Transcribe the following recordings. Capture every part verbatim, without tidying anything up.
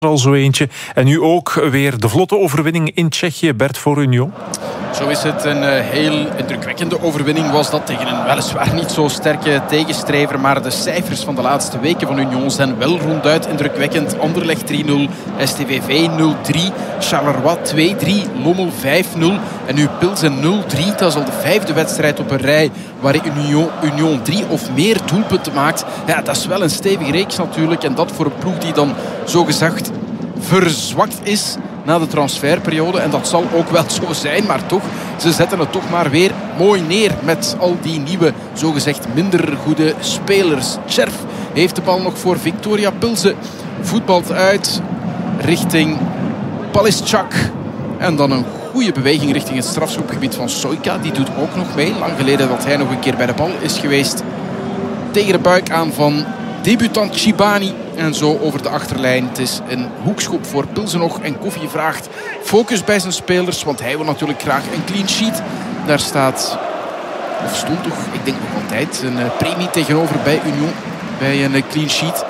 al zo eentje. En nu ook weer de vlotte overwinning in Tsjechië, Bert, voor Union. Zo is het. Een uh, heel indrukwekkende overwinning was dat tegen een weliswaar niet zo sterke tegenstrijver. Maar de cijfers van de laatste weken van Union zijn wel ronduit indrukwekkend. Anderlecht drie nul, S T V V nul drie, Charleroi twee drie, Lommel vijf nul en nu Pilsen nul drie. Dat is al de vijfde wedstrijd op een rij waarin Union, Union drie of meer doelpunten maakt. Ja, dat is wel een stevige reeks natuurlijk. En dat voor een ploeg die dan zogezegd verzwakt is na de transferperiode. En dat zal ook wel zo zijn, maar toch, ze zetten het toch maar weer mooi neer met al die nieuwe, zogezegd minder goede spelers. Cherf heeft de bal nog voor Viktoria Pilsen. Voetbalt uit richting Palischak. En dan een goede beweging richting het strafschopgebied van Sojka. Die doet ook nog mee. Lang geleden dat hij nog een keer bij de bal is geweest. Tegen de buik aan van debutant Chibani. En zo over de achterlijn. Het is een hoekschop voor Pilsen nog. En Koffie vraagt focus bij zijn spelers. Want hij wil natuurlijk graag een clean sheet. Daar staat, of stond toch, ik denk nog altijd, een premie tegenover bij Union. Bij een clean sheet.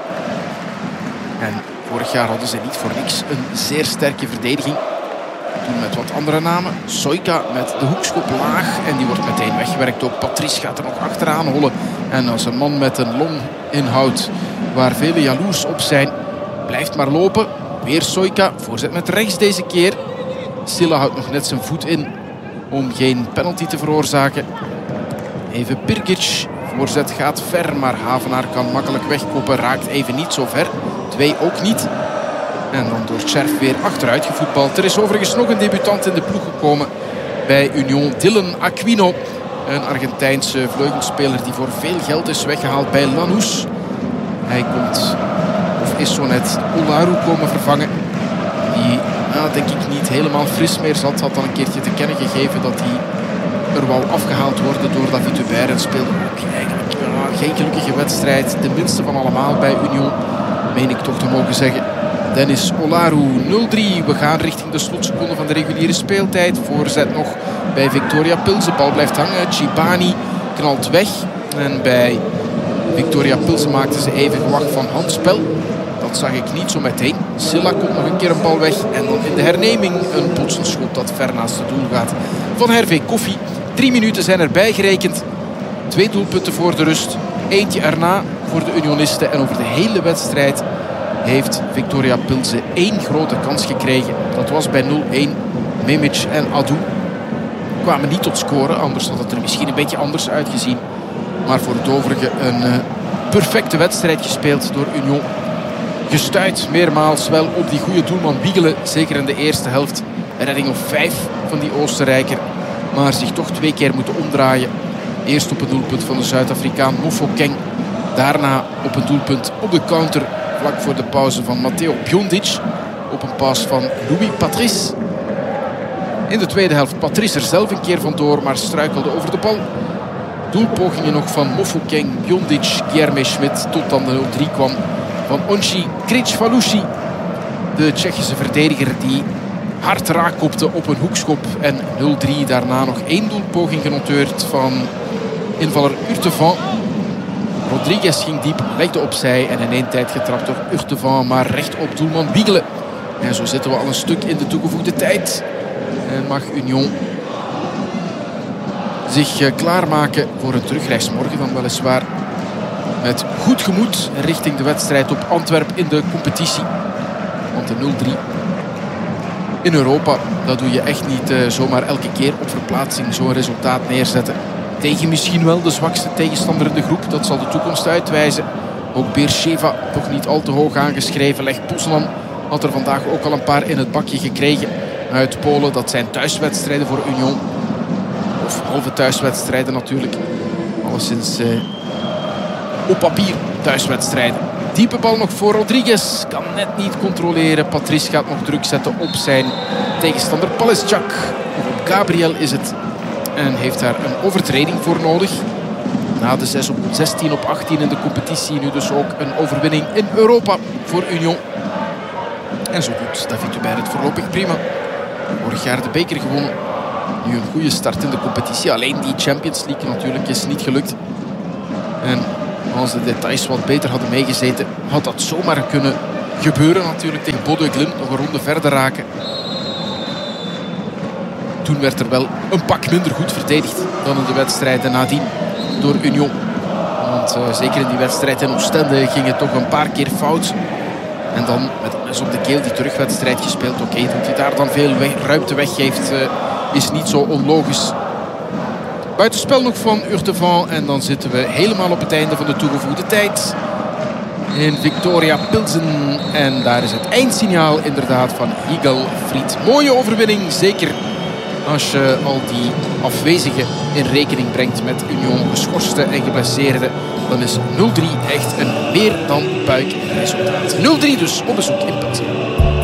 En vorig jaar hadden ze niet voor niks een zeer sterke verdediging. Toen met wat andere namen. Sojka met de hoekschop laag. En die wordt meteen weggewerkt. Ook Patrice gaat er nog achteraan hollen. En als een man met een longinhoud waar velen jaloers op zijn, blijft maar lopen. Weer Sojka. Voorzet met rechts deze keer. Silla houdt nog net zijn voet in om geen penalty te veroorzaken. Even Pirkic. Voorzet gaat ver, maar Havenaar kan makkelijk wegkoppen. Raakt even niet zo ver. Twee ook niet. En dan door Cherf weer achteruit gevoetbald. Er is overigens nog een debutant in de ploeg gekomen bij Union. Dylan Aquino. Een Argentijnse vleugelspeler die voor veel geld is weggehaald bij Lanús. Hij komt, of is zo net Olaru komen vervangen. Die, nou, denk ik, niet helemaal fris meer zat. Had dan een keertje te kennen gegeven dat hij er wou afgehaald worden door David Hubert. En speelde ook eigenlijk ja, geen gelukkige wedstrijd. De minste van allemaal bij Union, meen ik toch te mogen zeggen. Dennis Olaru nul drie. We gaan richting de slotseconde van de reguliere speeltijd. Voorzet nog bij Viktoria Pilsen. Bal blijft hangen. Chibani knalt weg. En bij Viktoria Pilsen maakten ze even gewacht van handspel. Dat zag ik niet zo meteen. Silla komt nog een keer een bal weg. En dan in de herneming een botsenschot dat ver naast het doel gaat van Hervé Koffie. Drie minuten zijn erbij gerekend. Twee doelpunten voor de rust. Eentje erna voor de Unionisten. En over de hele wedstrijd heeft Viktoria Pilsen één grote kans gekregen. Dat was bij nul één. Memic en Adou kwamen niet tot scoren. Anders had het er misschien een beetje anders uitgezien. Maar voor het overige een uh, perfecte wedstrijd gespeeld door Union. Gestuit meermaals wel op die goede doelman Wiegelen. Zeker in de eerste helft. Een redding of vijf van die Oostenrijker. Maar zich toch twee keer moeten omdraaien. Eerst op een doelpunt van de Zuid-Afrikaan Mofokeng. Daarna op een doelpunt op de counter vlak voor de pauze van Matteo Bjondic. Op een pas van Louis Patrice. In de tweede helft Patrice er zelf een keer vandoor, maar struikelde over de bal. Doelpogingen nog van Mofokeng, Bjondic, Guilherme Schmidt. Tot dan de nul drie kwam van Onchi Krejfalusi. De Tsjechische verdediger die hard raakkopte op een hoekschop. En nul drie daarna nog één doelpoging genoteerd van invaller Urtevan. Rodriguez ging diep, legde opzij en in één tijd getrapt door Urtevan, maar recht op doelman Wiegelen. En zo zitten we al een stuk in de toegevoegde tijd. En mag Union zich klaarmaken voor een terugreis morgen dan weliswaar. Met goed gemoed richting de wedstrijd op Antwerpen in de competitie. Want de nul drie in Europa, dat doe je echt niet uh, zomaar elke keer op verplaatsing zo'n resultaat neerzetten. Tegen misschien wel de zwakste tegenstander in de groep. Dat zal de toekomst uitwijzen. Ook Beersheva toch niet al te hoog aangeschreven. Lech Poznan had er vandaag ook al een paar in het bakje gekregen uit Polen. Dat zijn thuiswedstrijden voor Union. Of halve thuiswedstrijden natuurlijk. Alleszins eh, op papier thuiswedstrijden. Diepe bal nog voor Rodriguez. Kan net niet controleren. Patrice gaat nog druk zetten op zijn tegenstander Palischak. Op Gabriel is het. En heeft daar een overtreding voor nodig. Na de zes op zestien op achttien in de competitie. Nu dus ook een overwinning in Europa voor Union. En zo doet David Hubert het voorlopig prima. Vorig jaar de beker gewonnen. Nu een goede start in de competitie. Alleen die Champions League natuurlijk is niet gelukt. En als de details wat beter hadden meegezeten, had dat zomaar kunnen gebeuren natuurlijk tegen Bodø Glimt. Nog een ronde verder raken. Toen werd er wel een pak minder goed verdedigd dan in de wedstrijden nadien door Union. Want uh, zeker in die wedstrijd in Oostende ging het toch een paar keer fout. En dan met mes op de keel die terugwedstrijd gespeeld. Oké, okay, dat hij daar dan veel weg, ruimte weggeeft uh, is niet zo onlogisch. Buitenspel nog van Urtevan. En dan zitten we helemaal op het einde van de toegevoegde tijd. In Victoria Pilsen. En daar is het eindsignaal inderdaad van Higal Fried. Mooie overwinning, zeker als je al die afwezigen in rekening brengt met Union geschorste en geblesseerden. Dan is nul drie echt een meer dan buikresultaat. nul drie dus op bezoek in Pilsen.